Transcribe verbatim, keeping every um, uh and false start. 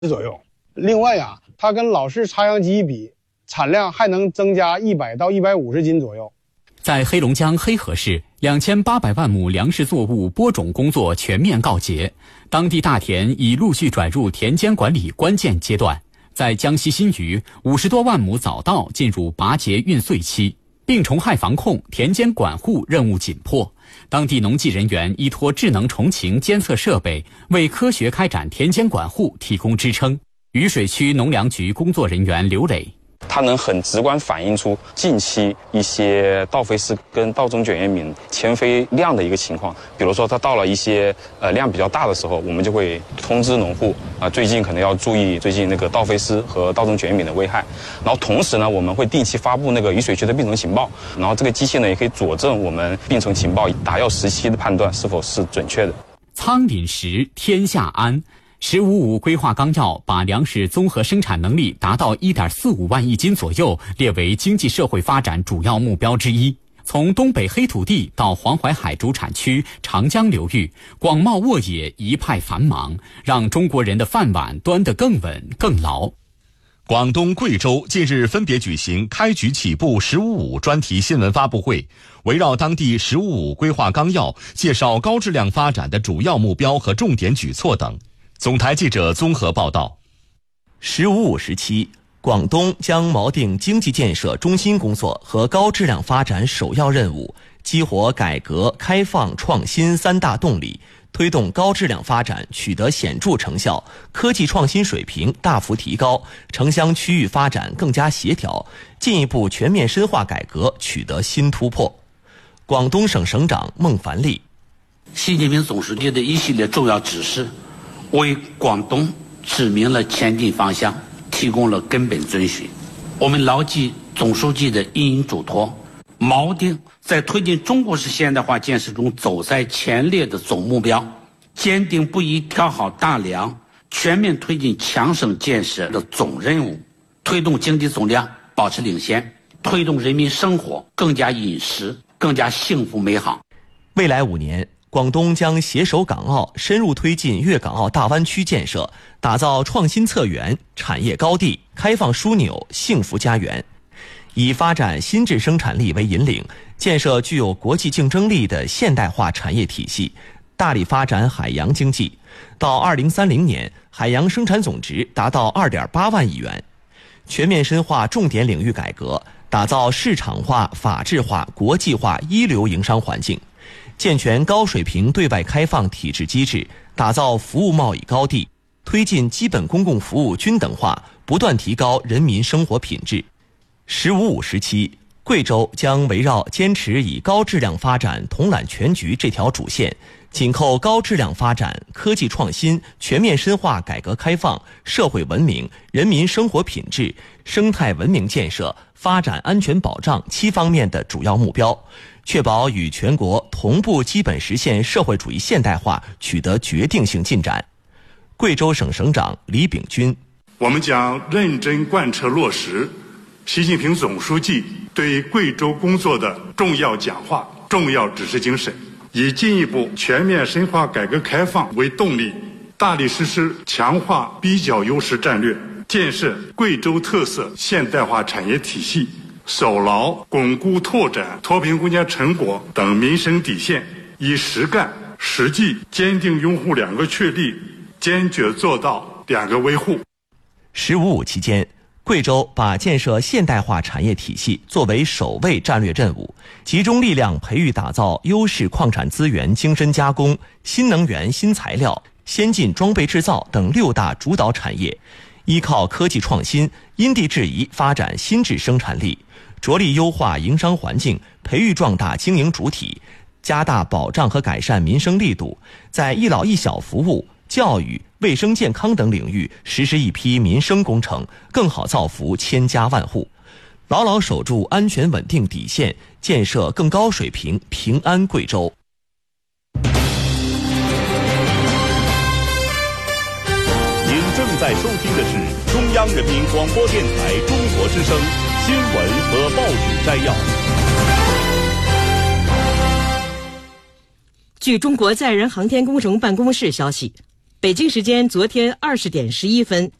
左右。另外呀、啊，它跟老式插秧机比，产量还能增加一百到一百五十斤左右。 在黑龙江黑河市，两千八百万亩粮食作物播种工作全面告捷，当地大田已陆续转入田间管理关键阶段。在江西新余，五十多万亩早稻进入拔节运穗期，病虫害防控、田间管护任务紧迫。当地农技人员依托智能虫禽监测设备，为科学开展田间管护提供支撑。渝水区农粮局工作人员刘磊。 它能很直观反映出近期一些稻飞虱跟稻中卷叶敏迁飞量的一个情况。比如说，它到了一些呃量比较大的时候，我们就会通知农户啊、呃，最近可能要注意最近那个稻飞虱和稻中卷叶敏的危害。然后同时呢，我们会定期发布那个渝水区的病虫情报，然后这个机器呢也可以佐证我们病虫情报打药时期的判断是否是准确的。 仓廪实，天下安。十五五规划纲要把粮食综合生产能力达到 一点四五万亿斤左右列为经济社会发展主要目标之一。从东北黑土地到黄淮海主产区、长江流域，广袤沃野一派繁忙，让中国人的饭碗端得更稳更牢。 广东、贵州近日分别举行开局起步十五五专题新闻发布会，围绕当地十五五规划纲要，介绍高质量发展的主要目标和重点举措等。总台记者综合报道。 十五五时期，广东将锚定经济建设中心工作和高质量发展首要任务，激活改革开放创新三大动力，推动高质量发展取得显著成效，科技创新水平大幅提高，城乡区域发展更加协调，进一步全面深化改革取得新突破。广东省省长孟凡利。 习近平总书记的一系列重要指示，为广东指明了前进方向，提供了根本遵循。我们牢记总书记的殷殷嘱托，锚定在推进中国式现代化建设中走在前列的总目标，坚定不移挑好大梁，全面推进强省建设的总任务，推动经济总量保持领先，推动人民生活更加殷实、更加幸福美好。 未来五年，广东将携手港澳，深入推进粤港澳大湾区建设，打造创新策源、产业高地、开放枢纽、幸福家园。以发展新质生产力为引领，建设具有国际竞争力的现代化产业体系，大力发展海洋经济。到二零三零年，海洋生产总值达到 二点八万亿元。全面深化重点领域改革，打造市场化、法治化、国际化一流营商环境。健全高水平对外开放体制机制，打造服务贸易高地，推进基本公共服务均等化，不断提高人民生活品质。十五五时期，贵州将围绕坚持以高质量发展统揽全局这条主线，紧扣高质量发展、科技创新、全面深化改革开放、社会文明、人民生活品质、生态文明建设、发展安全保障七方面的主要目标，确保与全国同步基本实现社会主义现代化取得决定性进展。贵州省省长李炳军。 我们将认真贯彻落实习近平总书记对贵州工作的重要讲话、重要指示精神，以进一步全面深化改革开放为动力，大力实施强化比较优势战略，建设贵州特色现代化产业体系，守牢巩固拓展脱贫攻坚成果等民生底线，以实干实际坚定拥护两个确立，坚决做到两个维护。 十五五期间，贵州把建设现代化产业体系作为首位战略任务，集中力量培育打造优势矿产资源精深加工、新能源新材料、先进装备制造等六大主导产业，依靠科技创新，因地制宜发展新质生产力，着力优化营商环境，培育壮大经营主体，加大保障和改善民生力度，在一老一小服务、教育、卫生健康等领域实施一批民生工程，更好造福千家万户，牢牢守住安全稳定底线，建设更高水平平安贵州。 您正在收听的是中央人民广播电台中国之声新闻和报纸摘要。 据中国载人航天工程办公室消息， 北京时间昨天二十点十一分。